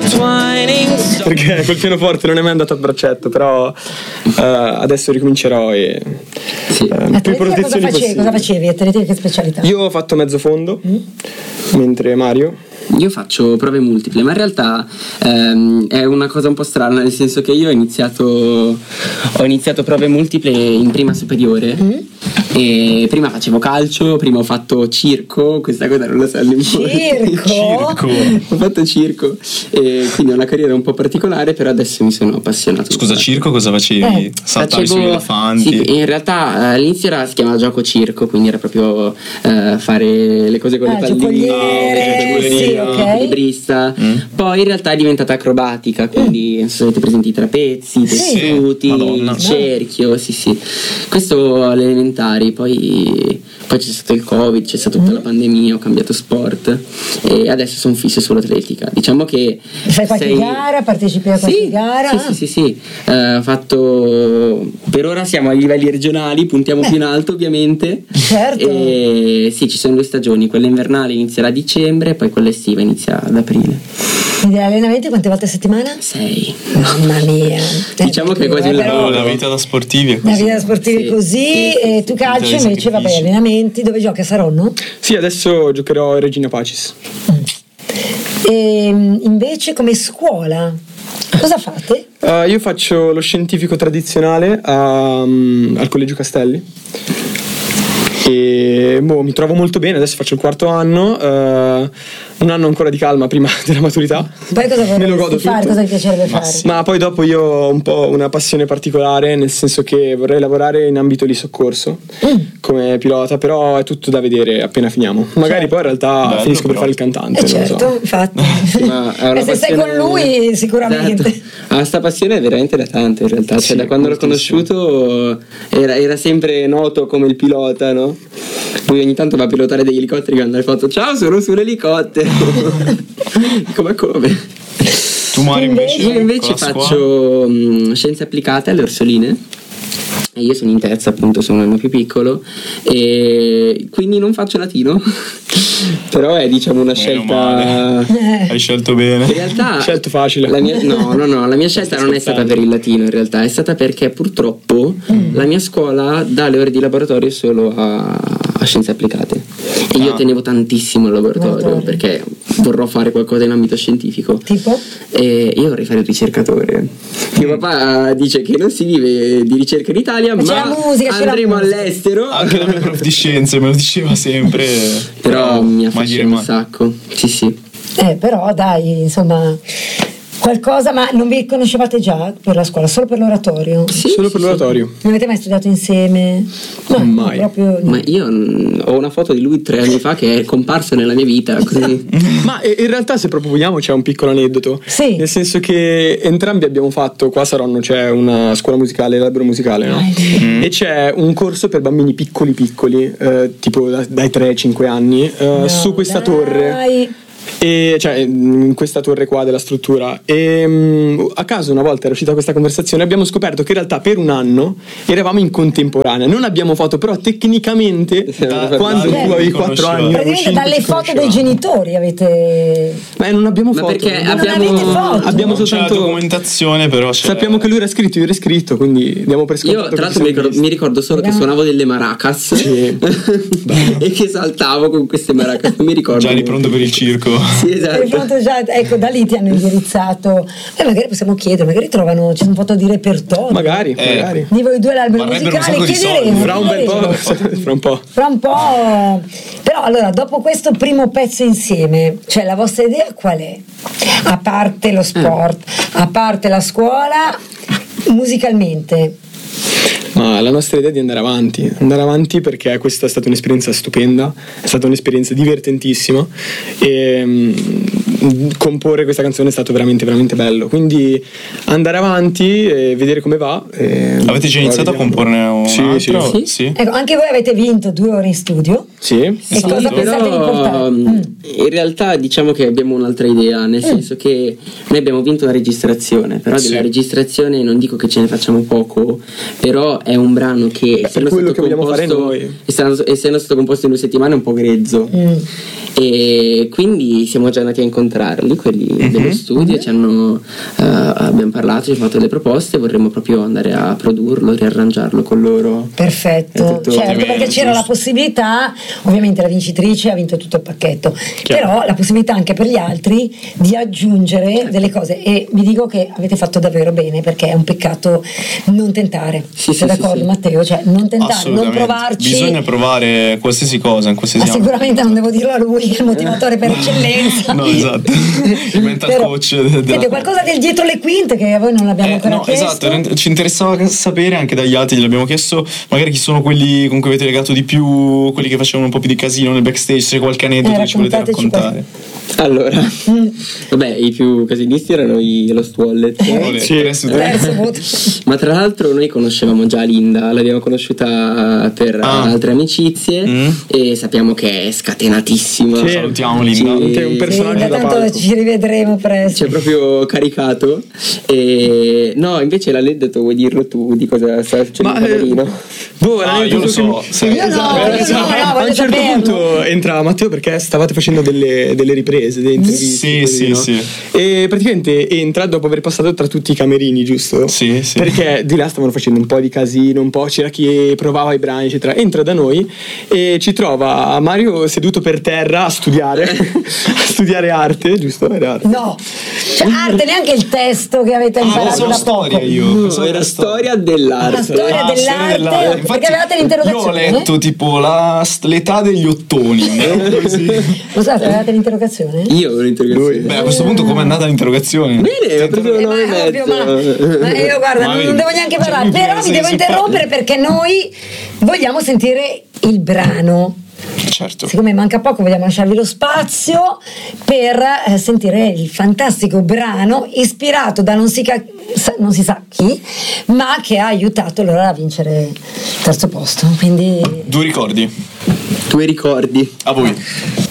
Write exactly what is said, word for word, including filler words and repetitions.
perché col pianoforte non è mai andato a braccetto, però uh, adesso ricomincerò e sì. uh, più protezioni cosa facevi? possibili. Cosa facevi? Atletica che specialità? Io ho fatto mezzo fondo, mm. mentre Mario? Io faccio prove multiple, ma in realtà ehm, è una cosa un po' strana, nel senso che io ho iniziato ho iniziato prove multiple in prima superiore. Mm. E prima facevo calcio, prima ho fatto circo, questa cosa non la sanno in molti. Circo? Ho fatto circo e quindi ho una carriera un po' particolare, però adesso mi sono appassionato. Scusa, circo cosa facevi? Eh. Saltavi Facevo, sugli elefanti? sì, in realtà all'inizio era, si chiamava gioco circo, quindi era proprio eh, fare le cose con Ah, le palline, giocoliere, sì, ok. librista. Mm. Poi in realtà è diventata acrobatica, quindi non so se avete presenti i trapezzi, i Sì. tessuti, Madonna. il cerchio, sì sì. Questo alle elementari, poi, poi c'è stato il Covid, c'è stata tutta Mm. la pandemia, ho cambiato sport e adesso sono fisso sull'atletica. Diciamo che fai qualche sei... gara, partecipi a qualche sì, gara? Sì, sì, sì, sì. Eh, ho fatto per ora siamo ai livelli regionali, puntiamo Beh. più in alto ovviamente. Certo. E sì, ci sono due stagioni, quella invernale inizierà a dicembre e poi quella estiva inizia ad aprile. Quindi allenamenti quante volte a settimana? Sei. Mamma mia. Diciamo Eh, che è quasi eh, un però- lavoro. La vita da sportivi è La così. vita sportiva Sì, così, sì, e tu calcio Vita di invece, vabbè, sacrifici. allenamenti, dove giochi a Saronno? Sì, adesso giocherò a Regina Pacis. E invece come scuola, cosa fate? Uh, io faccio lo scientifico tradizionale um, al Collegio Castelli e boh, mi trovo molto bene, adesso faccio il quarto anno, uh, un anno ancora di calma prima della maturità. Poi cosa Me lo godo vorresti fare? tutto. Cosa ti piacerebbe fare? Ma poi dopo io ho un po' una passione particolare, nel senso che vorrei lavorare in ambito di soccorso Mm. come pilota, però è tutto da vedere appena finiamo. Magari poi in realtà Bello, finisco per però. fare il cantante, Eh non lo certo, so. infatti. Ma è una E se stai passione- con lui sicuramente. Esatto. Ha sta passione veramente da tanto in realtà, cioè Sì, da quando l'ho moltissimo. conosciuto era, era sempre noto come il pilota, no? Lui ogni tanto va a pilotare degli elicotteri, quando hai fatto ciao sono sull'elicottero. Come come? Tu Mario invece? Io invece con la scuola? faccio mh, scienze applicate alle Orsoline. E io sono in terza, appunto, sono l'anno più piccolo e quindi non faccio latino. Però è diciamo una Meno scelta. male. Hai scelto In bene. realtà Scelto facile. la mia, no, no, no, la mia scelta non è stata per il latino in realtà, è stata perché purtroppo Mm. la mia scuola dà le ore di laboratorio solo a, a scienze applicate. E io Ah. tenevo tantissimo al laboratorio Laboratorio. perché vorrò fare qualcosa in ambito scientifico. Tipo? E io vorrei fare il ricercatore. Mio papà dice che non si vive di ricerca in Italia, Ma ma c'è la musica, c'è la andremo musica. all'estero. Anche la mia prof di scienze me lo diceva sempre. Però mi mai affascina dire un mai. sacco. Sì, sì. Eh, però dai, insomma, qualcosa, ma non vi conoscevate già per la scuola, solo per l'oratorio? Sì, Solo sì, per sì. l'oratorio. Non avete mai studiato insieme? No, Mai. proprio Ma io mm, ho una foto di lui tre anni fa che è comparso nella mia vita. Così. Ma eh, in realtà se proprio vogliamo c'è un piccolo aneddoto. Sì. Nel senso che entrambi abbiamo fatto, qua a Saronno c'è una scuola musicale, l'albero musicale, no? Mm. E c'è un corso per bambini piccoli piccoli, eh, tipo da- dai tre ai cinque anni, eh, No, su questa dai. torre. E, cioè in questa torre qua della struttura e mh, a caso una volta era uscita questa conversazione, abbiamo scoperto che in realtà per un anno eravamo in contemporanea, non abbiamo foto, però tecnicamente Da- quando da- tu avevi vi quattro conoscevate. anni io avevo Praticamente cinque, dalle ci foto dei conoscevamo. genitori avete... Ma non abbiamo Ma foto. perché Non abbiamo, avete foto? abbiamo Non c'è la soltanto documentazione, però c'è. sappiamo che lui era scritto, io ero scritto, quindi diamo per scontato Io che tra ci l'altro mi siamo ricordo, visti. mi ricordo solo che Vediamo. suonavo delle maracas Sì. e che saltavo con queste maracas, non mi ricordo. Già eri pronto per il circo. Sì, Eri esatto. pronto già, ecco, da lì ti hanno indirizzato. Eh, magari possiamo chiedere, magari trovano, ci sono foto di repertorio. Magari, Eh. magari. Di voi due l'albero Vorrebbero un musicale, sacco di chiederemo. soldi. Fra un bel po', chiederemo. fra un po'. Fra un po'. Però allora, dopo questo primo pezzo insieme, cioè la vostra idea qual è? A parte lo sport, a parte la scuola, musicalmente. Ma la nostra idea è di andare avanti, andare avanti perché questa è stata un'esperienza stupenda, è stata un'esperienza divertentissima e mm, comporre questa canzone è stato veramente veramente bello, quindi andare avanti e vedere come va. e Avete già poi iniziato a vediamo. comporne un Sì, altro? sì. Sì. Ecco, anche voi avete vinto due ore in studio. Sì. E Sì, cosa pensate di però portare? Mm. in realtà diciamo che abbiamo un'altra idea, nel senso che noi abbiamo vinto la registrazione, però Sì. della registrazione non dico che ce ne facciamo poco, però è un brano che essendo quello stato che vogliamo fare composto, noi. essendo, essendo stato composto in due settimane è un po' grezzo. Mm. E quindi siamo già andati a incontrarli, quelli dello studio, ci hanno, eh, abbiamo parlato, ci hanno fatto delle proposte, vorremmo proprio andare a produrlo, riarrangiarlo con loro. Perfetto, È tutto certo, bene, perché c'era giusto. la possibilità, ovviamente la vincitrice ha vinto tutto il pacchetto, però la possibilità anche per gli altri di aggiungere delle cose, e vi dico che avete fatto davvero bene, perché è un peccato non tentare. Sì, Sei sì, d'accordo sì, sì. Matteo? Cioè non tentare, non Assolutamente. provarci. Bisogna provare qualsiasi cosa in Ma qualsiasi ambito. sicuramente non devo dirlo a lui, che è il motivatore per eccellenza. No, esatto. Il mental Però, coach della- senti, qualcosa del dietro le quinte che a voi non l'abbiamo Eh, ancora no, chiesto. esatto, ci interessava sapere anche dagli altri, gliel'abbiamo chiesto magari chi sono quelli con cui avete legato di più, quelli che facevano un po' più di casino nel backstage, se c'è qualche aneddoto Eh, che ci volete raccontateci raccontare. Allora, Mm. vabbè, i più casinisti erano i Lost Wallet. Vabbè, Sì. tre su tre. Terzo voto. Ma tra l'altro noi conoscevamo già Linda, l'abbiamo conosciuta per Ah. altre amicizie Mm. e sappiamo che è scatenatissima. Sì. Salutiamo Linda. Sì. Che è un Sì, personaggio da tanto palco. ci rivedremo presto. Ci è proprio caricato. E no, invece l'aneddoto vuoi dirlo tu di cosa sta succedendo Ma, in Camerino? Boh, Ah, l'aneddoto io lo che so, mi- sì. Io no, Esatto, io no, esatto. no, A voglio un certo saperlo. punto entra Matteo perché stavate facendo delle, delle riprese, delle interviste. Sì, così, sì, no? sì. E praticamente entra dopo aver passato tra tutti i camerini, giusto? Sì, sì. Perché di là stavano facendo un po' di casino, un po' c'era chi provava i brani, eccetera. Entra da noi e ci trova Mario seduto per terra a studiare, a studiare arte, giusto? Era arte. No, cioè arte neanche il testo che avete Ah, imparato pensavo da storia poco. io. No, pensavo era era storia dell'arte. La storia Ah, dell'arte, dell'arte. perché Infatti, avevate l'interrogazione. Io ho letto tipo la, l'età degli ottoni, no? Così. Scusate, avevate l'interrogazione? Io ho un'interrogazione. Beh, a questo punto com'è andata l'interrogazione? Bene, ho preso Eh, nove e ma, è ovvio, ma, mezzo. ma io guarda, Ma non, vedi, non devo neanche cioè, parlare, lui però si- vi devo si interrompere parla. perché noi vogliamo sentire il brano. Certo. Siccome manca poco, vogliamo lasciarvi lo spazio per eh, sentire il fantastico brano ispirato da non si, ca- sa- non si sa chi, ma che ha aiutato loro a vincere il terzo posto. Quindi Due ricordi. Tuoi ricordi. A voi.